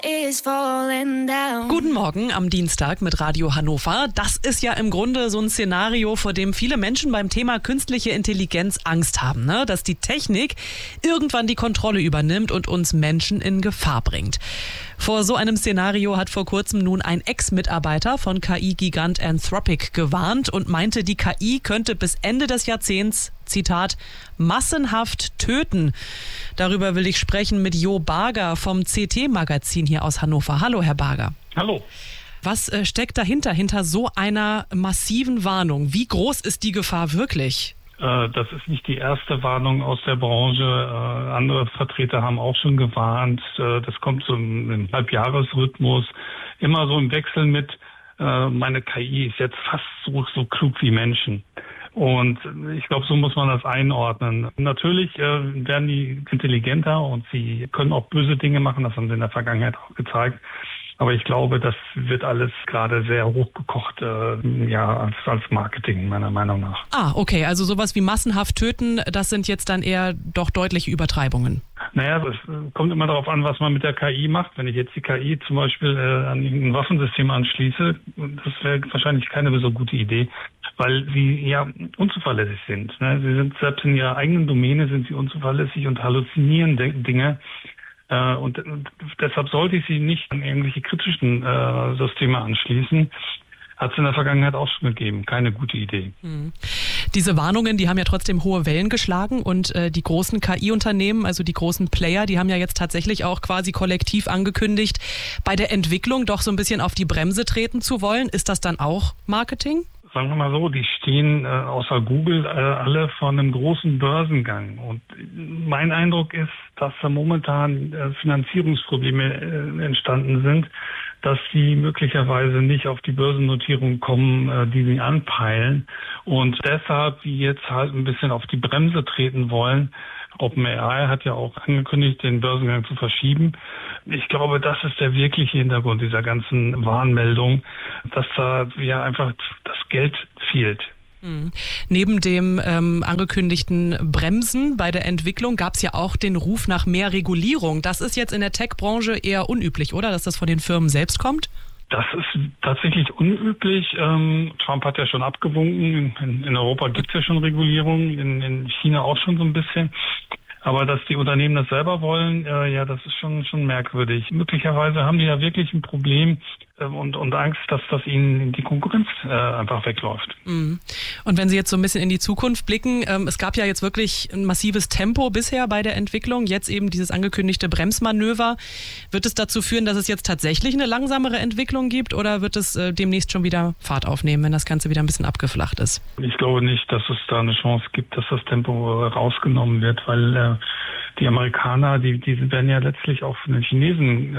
Guten Morgen am Dienstag mit Radio Hannover. Das ist ja im Grunde so ein Szenario, vor dem viele Menschen beim Thema künstliche Intelligenz Angst haben, ne? Dass die Technik irgendwann die Kontrolle übernimmt und uns Menschen in Gefahr bringt. Vor so einem Szenario hat vor kurzem nun ein Ex-Mitarbeiter von KI-Gigant Anthropic gewarnt und meinte, die KI könnte bis Ende des Jahrzehnts, Zitat, massenhaft töten. Darüber will ich sprechen mit Jo Barger vom CT-Magazin hier aus Hannover. Hallo, Herr Barger. Hallo. Was steckt dahinter, hinter so einer massiven Warnung? Wie groß ist die Gefahr wirklich? Das ist nicht die erste Warnung aus der Branche. Andere Vertreter haben auch schon gewarnt. Das kommt so im Halbjahresrhythmus. Immer so im Wechsel mit, meine KI ist jetzt fast so klug wie Menschen. Und ich glaube, so muss man das einordnen. Natürlich werden die intelligenter und sie können auch böse Dinge machen. Das haben sie in der Vergangenheit auch gezeigt. Aber ich glaube, das wird alles gerade sehr hochgekocht, als Marketing, meiner Meinung nach. Ah, okay. Also sowas wie massenhaft töten, das sind jetzt dann eher doch deutliche Übertreibungen. Naja, es kommt immer darauf an, was man mit der KI macht. Wenn ich jetzt die KI zum Beispiel an ein Waffensystem anschließe, das wäre wahrscheinlich keine so gute Idee, weil sie ja unzuverlässig sind. Sie sind selbst in ihrer eigenen Domäne sind sie unzuverlässig und halluzinieren Dinge. Und deshalb sollte ich sie nicht an irgendwelche kritischen Systeme anschließen. Hat es in der Vergangenheit auch schon gegeben. Keine gute Idee. Diese Warnungen, die haben ja trotzdem hohe Wellen geschlagen und die großen KI-Unternehmen, also die großen Player, die haben ja jetzt tatsächlich auch quasi kollektiv angekündigt, bei der Entwicklung doch so ein bisschen auf die Bremse treten zu wollen. Ist das dann auch Marketing? Sagen wir mal so, die stehen außer Google alle vor einem großen Börsengang. Und mein Eindruck ist, dass da momentan Finanzierungsprobleme entstanden sind, dass sie möglicherweise nicht auf die Börsennotierung kommen, die sie anpeilen. Und deshalb die jetzt halt ein bisschen auf die Bremse treten wollen. OpenAI hat ja auch angekündigt, den Börsengang zu verschieben. Ich glaube, das ist der wirkliche Hintergrund dieser ganzen Warnmeldung, dass da ja einfach das Geld fehlt. Neben dem angekündigten Bremsen bei der Entwicklung gab es ja auch den Ruf nach mehr Regulierung. Das ist jetzt in der Tech-Branche eher unüblich, oder? Dass das von den Firmen selbst kommt? Das ist tatsächlich unüblich. Trump hat ja schon abgewunken. In Europa gibt es ja schon Regulierung, in China auch schon so ein bisschen. Aber dass die Unternehmen das selber wollen, das ist schon merkwürdig. Möglicherweise haben die ja wirklich ein Problem und Angst, dass das ihnen die Konkurrenz einfach wegläuft. Und wenn Sie jetzt so ein bisschen in die Zukunft blicken, es gab ja jetzt wirklich ein massives Tempo bisher bei der Entwicklung, jetzt eben dieses angekündigte Bremsmanöver. Wird es dazu führen, dass es jetzt tatsächlich eine langsamere Entwicklung gibt oder wird es demnächst schon wieder Fahrt aufnehmen, wenn das Ganze wieder ein bisschen abgeflacht ist? Ich glaube nicht, dass es da eine Chance gibt, dass das Tempo rausgenommen wird, weil die Amerikaner, die werden ja letztlich auch von den Chinesen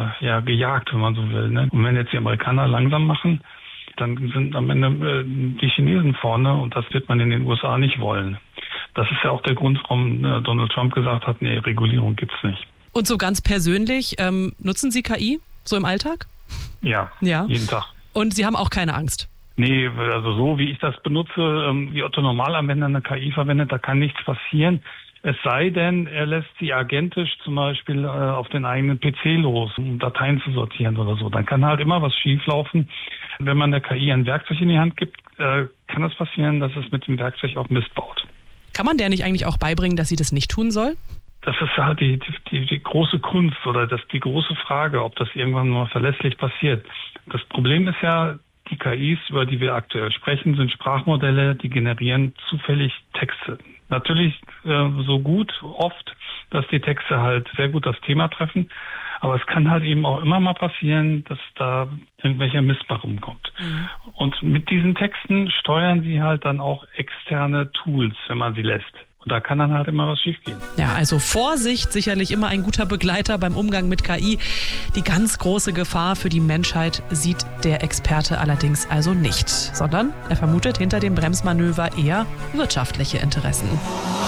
gejagt, wenn man so will. Ne? Und wenn jetzt die Amerikaner langsam machen, dann sind am Ende die Chinesen vorne und das wird man in den USA nicht wollen. Das ist ja auch der Grund, warum Donald Trump gesagt hat, nee, Regulierung gibt's nicht. Und so ganz persönlich, nutzen Sie KI so im Alltag? Ja, jeden Tag. Und Sie haben auch keine Angst? Nee, also so wie ich das benutze, wie Otto Normalanwender eine KI verwendet, da kann nichts passieren. Es sei denn, er lässt sie agentisch zum Beispiel auf den eigenen PC los, um Dateien zu sortieren oder so. Dann kann halt immer was schieflaufen. Wenn man der KI ein Werkzeug in die Hand gibt, kann es passieren, dass es mit dem Werkzeug auch Mist baut. Kann man der nicht eigentlich auch beibringen, dass sie das nicht tun soll? Das ist halt die große Kunst oder die große Frage, ob das irgendwann mal verlässlich passiert. Das Problem ist ja, die KIs, über die wir aktuell sprechen, sind Sprachmodelle, die generieren zufällig Texte. Natürlich so gut oft, dass die Texte halt sehr gut das Thema treffen. Aber es kann halt eben auch immer mal passieren, dass da irgendwelcher Mist bei rumkommt. Und mit diesen Texten steuern sie halt dann auch externe Tools, wenn man sie lässt. Und da kann dann halt immer was schiefgehen. Ja, also Vorsicht, sicherlich immer ein guter Begleiter beim Umgang mit KI. Die ganz große Gefahr für die Menschheit sieht der Experte allerdings also nicht, sondern er vermutet hinter dem Bremsmanöver eher wirtschaftliche Interessen.